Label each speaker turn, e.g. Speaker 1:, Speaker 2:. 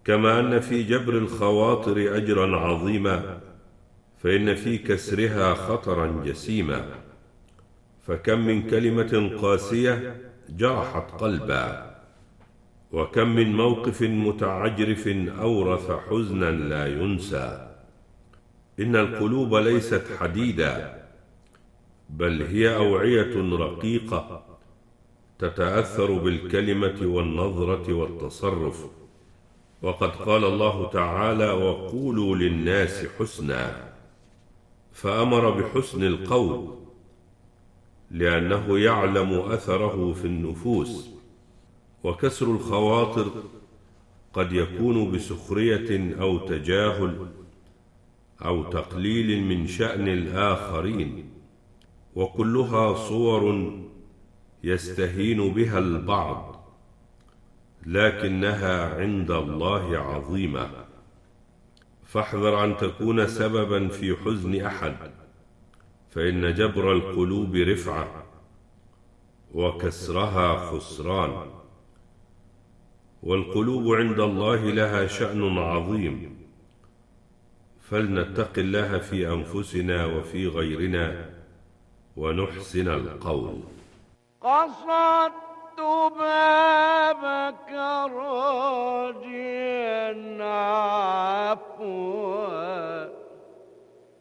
Speaker 1: كما أن في جبر الخواطر أجرا عظيما، فإن في كسرها خطرا جسيما. فكم من كلمة قاسية جرحت قلبا، وكم من موقف متعجرف أورث حزنا لا ينسى. إن القلوب ليست حديدا، بل هي أوعية رقيقة تتأثر بالكلمة والنظرة والتصرف. وقد قال الله تعالى: وقولوا للناس حسنا، فأمر بحسن القول لأنه يعلم أثره في النفوس. وكسر الخواطر قد يكون بسخرية أو تجاهل أو تقليل من شأن الآخرين، وكلها صور يستهين بها البعض، لكنها عند الله عظيمة. فاحذر أن تكون سببا في حزن أحد، فإن جبر القلوب رفعة وكسرها خسران، والقلوب عند الله لها شأن عظيم. فلنتق الله في أنفسنا وفي غيرنا ونحسن القول.
Speaker 2: قصدت